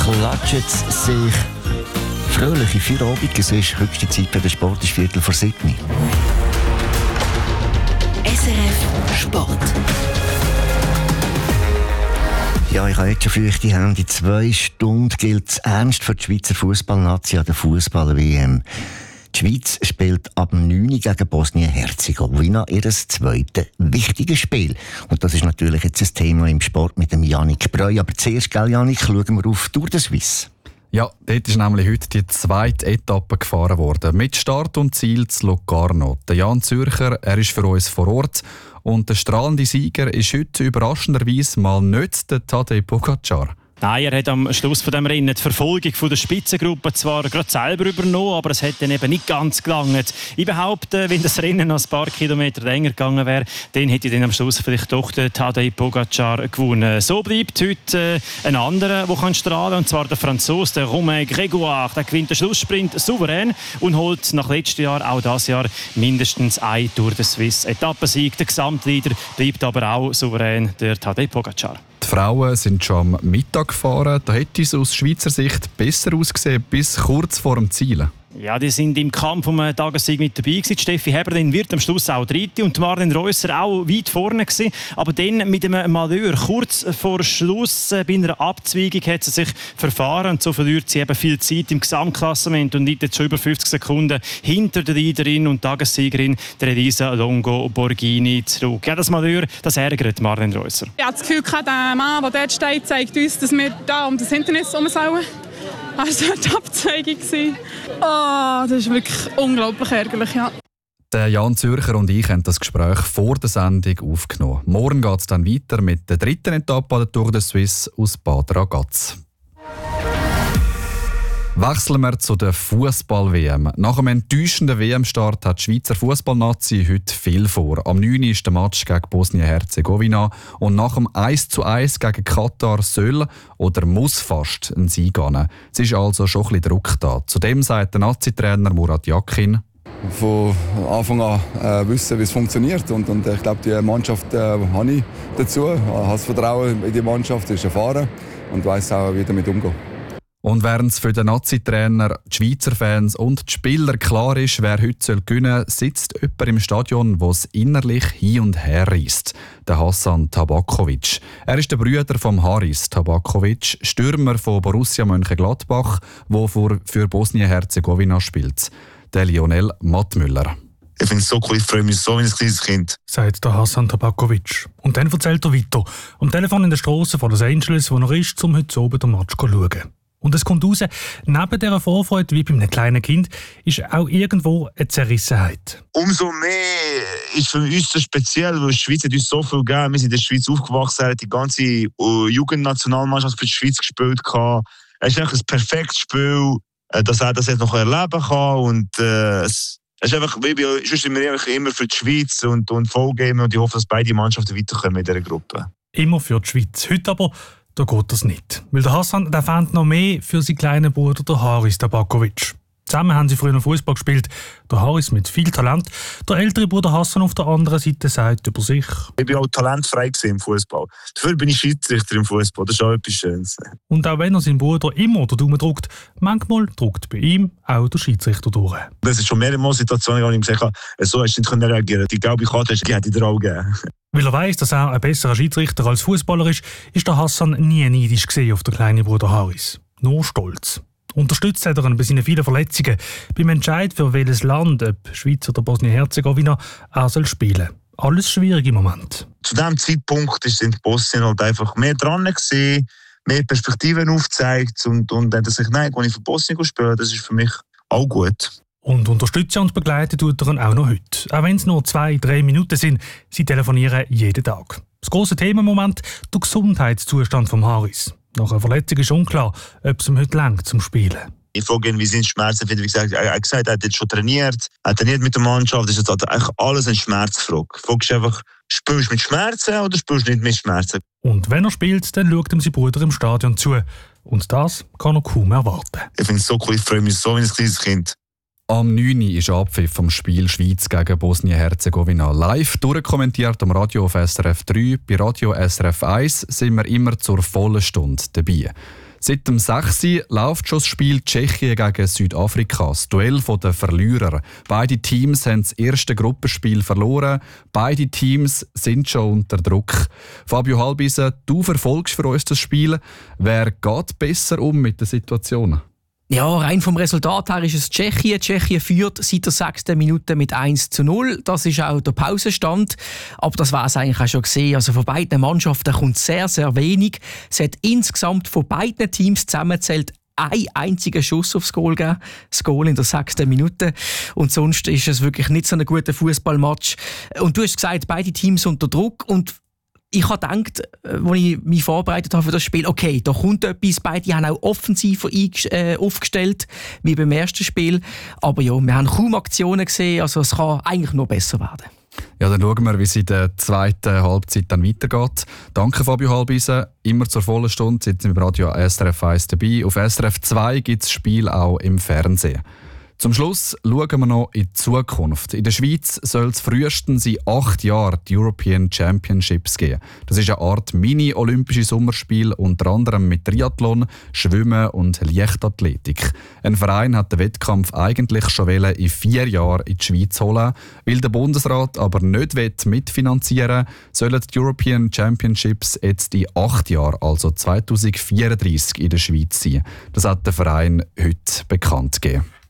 klatschen sich fröhliche Feierabend. Es ist höchste Zeit für den Sport, ist 7:15. SRF Sport. Ja, ich habe jetzt schon feuchte Hände. In 2 Stunden gilt es ernst für die Schweizer Fußballnation an der Fußball-WM. Die Schweiz spielt ab 9 Uhr gegen Bosnien-Herzegowina ihr zweites wichtiges Spiel. Und das ist natürlich jetzt ein Thema im Sport mit dem Yannick Breu. Aber zuerst, gell, Yannick, schauen wir auf Tour de Suisse. Ja, dort ist nämlich heute die zweite Etappe gefahren worden. Mit Start und Ziel zu Locarno. Der Jan Zürcher, er ist für uns vor Ort. Und der strahlende Sieger ist heute überraschenderweise mal nicht der Tadej Pogačar. Nein, er hat am Schluss von dem Rennen die Verfolgung von der Spitzengruppe zwar gerade selber übernommen, aber es hat dann eben nicht ganz gelangt. Ich behaupte, wenn das Rennen noch ein paar Kilometer länger gegangen wäre, dann hätte dann am Schluss vielleicht doch der Tadej Pogačar gewonnen. So bleibt heute ein anderer, der strahlen kann, und zwar der Franzose, der Romain Grégoire. Der gewinnt den Schlusssprint souverän und holt nach letztem Jahr auch dieses Jahr mindestens ein Tour de Suisse Etappensieg. Der Gesamtleader bleibt aber auch souverän, der Tadej Pogačar. Die Frauen sind schon am Mittag gefahren. Da hätte es aus Schweizer Sicht besser ausgesehen, bis kurz vor dem Ziel. Ja, die sind im Kampf um einen Tagessieg mit dabei gewesen. Steffi Heberlin wird am Schluss auch Dritte und Marlen Reusser auch weit vorne gewesen. Aber dann mit einem Malheur, kurz vor Schluss bei einer Abzweigung hat sie sich verfahren und so verliert sie eben viel Zeit im Gesamtklassement und liegt jetzt schon über 50 Sekunden hinter der Leaderin und Tagessiegerin der Elisa Longo Borghini zurück. Ja, das Malheur, das ärgert Marlen Reusser. Ich habe das Gefühl, der Mann, der dort steht, zeigt uns, dass wir da um das Hindernis herum sollen. Das war die Abzweigung. Oh, das ist wirklich unglaublich ärgerlich, ja. Der Jan Zürcher und ich haben das Gespräch vor der Sendung aufgenommen. Morgen geht es dann weiter mit der dritten Etappe der Tour de Suisse aus Bad Ragaz. Wechseln wir zu der Fußball-WM. Nach einem enttäuschenden WM-Start hat die Schweizer Fußballnazi heute viel vor. Am 9. ist der Match gegen Bosnien-Herzegowina und nach dem 1:1 gegen Katar soll oder muss fast ein Sieg gehen. Es ist also schon ein bisschen Druck da. Zudem sagt der Nazi-Trainer Murat Yakin: von Anfang an wissen, wie es funktioniert. Und ich glaube, die Mannschaft habe ich dazu. Ich habe das Vertrauen in die Mannschaft, ist erfahren und weiss auch, wie damit umgehen. Und während es für den Nazi-Trainer, die Schweizer Fans und die Spieler klar ist, wer heute gewinnen soll, sitzt jemand im Stadion, der es innerlich hin und her reisst. Der Hassan Tabakovic. Er ist der Bruder von Haris Tabakovic, Stürmer von Borussia Mönchengladbach, der für Bosnien-Herzegowina spielt. Der Lionel Mattmüller. Ich finde es so cool, ich freue mich so wie ein kleines Kind. Sagt der Hassan Tabakovic. Und dann erzählt er weiter. Am Telefon in der Straße von Los Angeles, wo er ist, um heute oben den Match zu schauen. Und es kommt raus, neben dieser Vorfreude, wie bei einem kleinen Kind, ist auch irgendwo eine Zerrissenheit. Umso mehr ist für uns so speziell, weil die Schweiz hat uns so viel gegeben. Wir sind in der Schweiz aufgewachsen, hat die ganze Jugendnationalmannschaft für die Schweiz gespielt. Es ist einfach ein perfektes Spiel, dass er das jetzt noch erleben kann. Und es ist einfach, sonst sind wir immer für die Schweiz und Vollgeben. Und ich hoffe, dass beide Mannschaften weiterkommen in dieser Gruppe. Immer für die Schweiz. Heute aber da geht das nicht. Weil der Hassan fängt noch mehr für seinen kleinen Bruder, der Haris Tabakovic. Zusammen haben sie früher Fußball gespielt. Der Haris mit viel Talent. Der ältere Bruder Hassan auf der anderen Seite sagt über sich: Ich war auch talentfrei im Fußball. Dafür bin ich Schiedsrichter im Fußball. Das ist auch etwas Schönes. Und auch wenn er seinen Bruder immer den Daumen drückt, manchmal drückt bei ihm auch der Schiedsrichter durch. Das ist schon mehrere Situationen, wo ich ihm gesagt habe, so hast du nicht reagieren. Die gelbe Karte die hätte ich dir auch gegeben. Weil er weiss, dass er ein besserer Schiedsrichter als Fußballer ist der Hassan nie neidisch gesehen auf den kleinen Bruder Haris. Nur stolz. Unterstützt hat er ihn bei seinen vielen Verletzungen. Beim Entscheid, für welches Land, ob Schweiz oder Bosnien-Herzegowina, er soll spielen. Alles schwierig im Moment. Zu diesem Zeitpunkt ist in Bosnien halt einfach mehr dran gewesen, mehr Perspektiven aufgezeigt und dann hat er sich gedacht, wenn ich für Bosnien spiele, das ist für mich auch gut. Und unterstützen und begleiten tut er ihn auch noch heute. Auch wenn es nur 2-3 Minuten sind, sie telefonieren jeden Tag. Das grosse Thema im Moment, der Gesundheitszustand von Haris. Nach einer Verletzung ist unklar, ob es ihm heute reicht zum Spielen. Ich frage ihn, wie sind die Schmerzen? Wie gesagt, er hat gesagt, er hat jetzt schon trainiert. Er trainiert mit der Mannschaft. Das ist jetzt eigentlich alles eine Schmerzfrage. Du fragst einfach, spielst du mit Schmerzen oder spielst du nicht mit Schmerzen? Und wenn er spielt, dann schaut ihm sein Bruder im Stadion zu. Und das kann er kaum erwarten. Ich finde es so cool, ich freue mich so wie ein kleines Kind. Am 9. ist Abpfiff vom Spiel Schweiz gegen Bosnien-Herzegowina. Live durchkommentiert am Radio auf SRF 3. Bei Radio SRF 1 sind wir immer zur vollen Stunde dabei. Seit dem 6. läuft schon das Spiel Tschechien gegen Südafrika, das Duell der Verlierer. Beide Teams haben das erste Gruppenspiel verloren. Beide Teams sind schon unter Druck. Fabio Halbisen, du verfolgst für uns das Spiel. Wer geht besser um mit der Situation? Ja, rein vom Resultat her ist es Tschechien. Tschechien führt seit der 6. Minute mit 1:0. Das ist auch der Pausenstand. Aber das war es eigentlich auch schon gesehen. Also von beiden Mannschaften kommt sehr, sehr wenig. Es hat insgesamt von beiden Teams zusammengezählt einen einzigen Schuss aufs Goal gegeben. Das Goal in der 6. Minute. Und sonst ist es wirklich nicht so ein guter Fußballmatch. Und du hast gesagt, beide Teams unter Druck. Und ich habe gedacht, als ich mich vorbereitet habe für das Spiel, okay, da kommt etwas. Beide haben auch offensiver aufgestellt, wie beim ersten Spiel. Aber ja, wir haben kaum Aktionen gesehen, also es kann eigentlich nur besser werden. Ja, dann schauen wir, wie es in der zweiten Halbzeit dann weitergeht. Danke, Fabio Halbisen. Immer zur vollen Stunde sitzen wir im Radio SRF 1 dabei. Auf SRF 2 gibt es das Spiel auch im Fernsehen. Zum Schluss schauen wir noch in die Zukunft. In der Schweiz soll es frühestens in 8 Jahren die European Championships geben. Das ist eine Art Mini-olympische Sommerspiel, unter anderem mit Triathlon, Schwimmen und Leichtathletik. Ein Verein hat den Wettkampf eigentlich schon in 4 Jahren in die Schweiz holen. Weil der Bundesrat aber nicht mitfinanzieren will, sollen die European Championships jetzt in 8 Jahren, also 2034, in der Schweiz sein. Das hat der Verein heute bekannt gegeben.